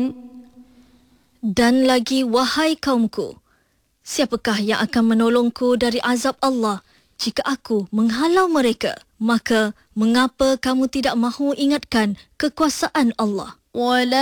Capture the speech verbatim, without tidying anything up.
Dan lagi, wahai kaumku, siapakah yang akan menolongku dari azab Allah jika aku menghalau mereka? Maka, mengapa kamu tidak mahu ingatkan kekuasaan Allah?